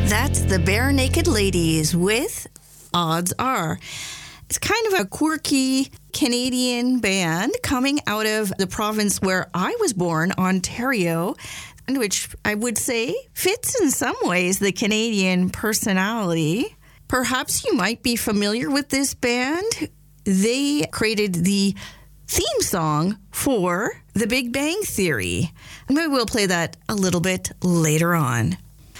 That's the Bare Naked Ladies with Odds Are. It's kind of a quirky Canadian band coming out of the province where I was born, Ontario, which I would say fits in some ways the Canadian personality. Perhaps you might be familiar with this band. They created the theme song for The Big Bang Theory. And maybe we'll play that a little bit later on.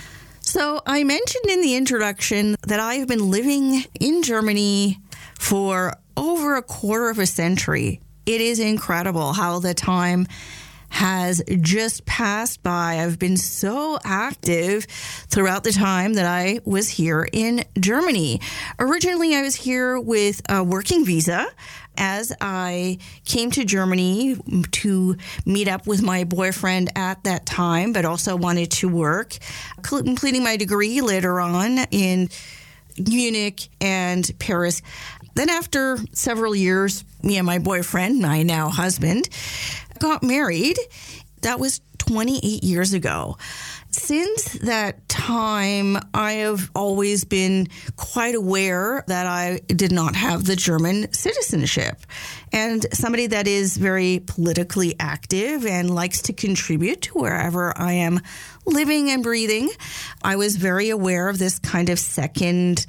So I mentioned in the introduction that I've been living in Germany for over a quarter of a century. It is incredible how the time has just passed by. I've been so active throughout the time that I was here in Germany. Originally, I was here with a working visa as I came to Germany to meet up with my boyfriend at that time, but also wanted to work, completing my degree later on in Munich and Paris. Then after several years, me and my boyfriend, my now husband, got married. That was 28 years ago. Since that time, I have always been quite aware that I did not have the German citizenship. And somebody that is very politically active and likes to contribute to wherever I am living and breathing, I was very aware of this kind of second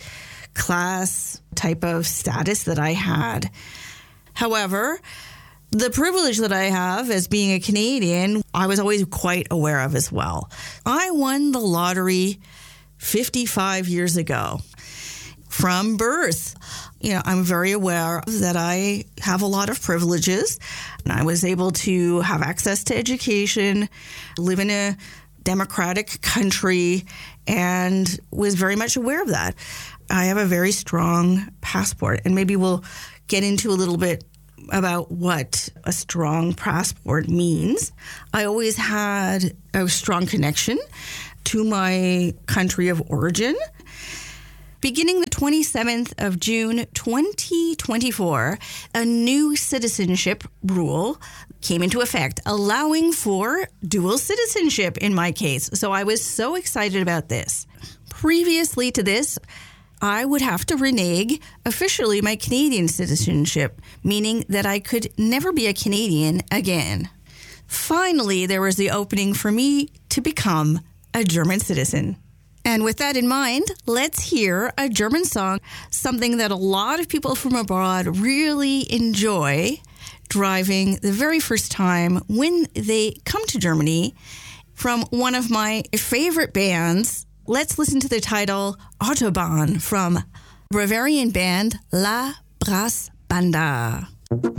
class type of status that I had. However, the privilege that I have as being a Canadian, I was always quite aware of as well. I won the lottery 55 years ago from birth. You know, I'm very aware that I have a lot of privileges. And I was able to have access to education, live in a democratic country, and was very much aware of that. I have a very strong passport, and maybe we'll get into a little bit about what a strong passport means. I always had a strong connection to my country of origin. Beginning the 27th of June, 2024, a new citizenship rule came into effect, allowing for dual citizenship in my case. So I was so excited about this. Previously to this, I would have to renege officially my Canadian citizenship, meaning that I could never be a Canadian again. Finally, there was the opening for me to become a German citizen. And with that in mind, let's hear a German song, something that a lot of people from abroad really enjoy driving the very first time when they come to Germany, from one of my favorite bands. Let's listen to the title Autobahn from Bavarian band La Brass Banda.